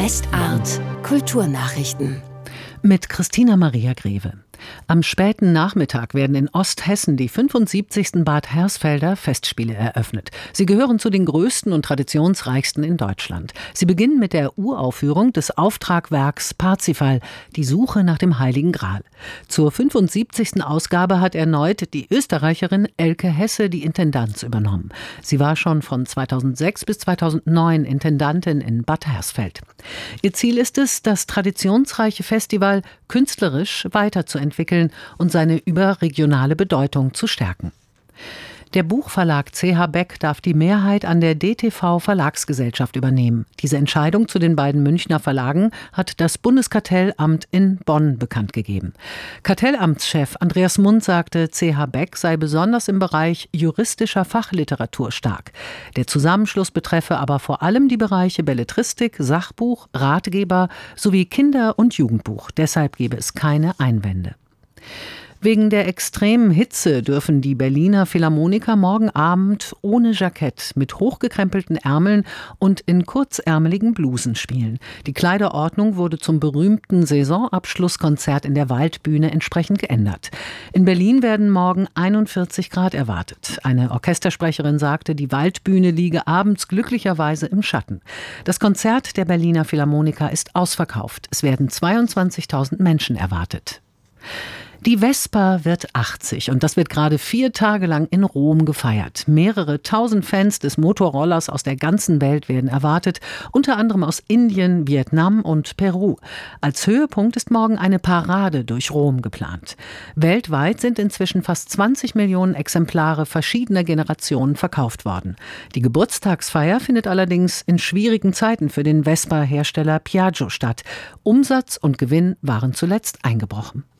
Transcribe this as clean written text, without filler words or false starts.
Westart Kulturnachrichten mit Christina Maria Greve. Am späten Nachmittag werden in Osthessen die 75. Bad Hersfelder Festspiele eröffnet. Sie gehören zu den größten und traditionsreichsten in Deutschland. Sie beginnen mit der Uraufführung des Auftragwerks Parzifal, die Suche nach dem Heiligen Gral. Zur 75. Ausgabe hat erneut die Österreicherin Elke Hesse die Intendanz übernommen. Sie war schon von 2006 bis 2009 Intendantin in Bad Hersfeld. Ihr Ziel ist es, das traditionsreiche Festival künstlerisch weiterzuentwickeln und seine überregionale Bedeutung zu stärken. Der Buchverlag CH Beck darf die Mehrheit an der DTV Verlagsgesellschaft übernehmen. Diese Entscheidung zu den beiden Münchner Verlagen hat das Bundeskartellamt in Bonn bekannt gegeben. Kartellamtschef Andreas Mund sagte, CH Beck sei besonders im Bereich juristischer Fachliteratur stark. Der Zusammenschluss betreffe aber vor allem die Bereiche Belletristik, Sachbuch, Ratgeber sowie Kinder- und Jugendbuch. Deshalb gebe es keine Einwände. Wegen der extremen Hitze dürfen die Berliner Philharmoniker morgen Abend ohne Jackett mit hochgekrempelten Ärmeln und in kurzärmeligen Blusen spielen. Die Kleiderordnung wurde zum berühmten Saisonabschlusskonzert in der Waldbühne entsprechend geändert. In Berlin werden morgen 41 Grad erwartet. Eine Orchestersprecherin sagte, die Waldbühne liege abends glücklicherweise im Schatten. Das Konzert der Berliner Philharmoniker ist ausverkauft. Es werden 22.000 Menschen erwartet. Die Vespa wird 80 und das wird gerade 4 Tage lang in Rom gefeiert. Mehrere tausend Fans des Motorrollers aus der ganzen Welt werden erwartet, unter anderem aus Indien, Vietnam und Peru. Als Höhepunkt ist morgen eine Parade durch Rom geplant. Weltweit sind inzwischen fast 20 Millionen Exemplare verschiedener Generationen verkauft worden. Die Geburtstagsfeier findet allerdings in schwierigen Zeiten für den Vespa-Hersteller Piaggio statt. Umsatz und Gewinn waren zuletzt eingebrochen.